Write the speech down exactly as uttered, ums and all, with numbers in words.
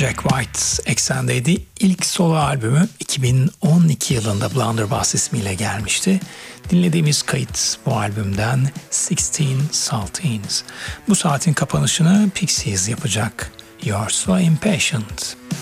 Jack White eksendeydi. İlk solo albümü iki bin on iki yılında Blunderbuss ismiyle gelmişti. Dinlediğimiz kayıt bu albümden Sixteen Saltines. Bu saatin kapanışını Pixies yapacak. You're So Impatient.